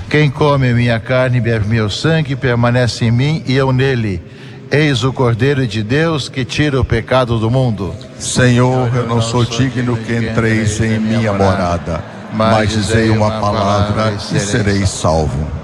Quem come minha carne e bebe meu sangue permanece em mim e eu nele. Eis o Cordeiro de Deus que tira o pecado do mundo. Senhor, eu não sou digno que entreis em minha morada, mas dizei uma palavra e serei salvo.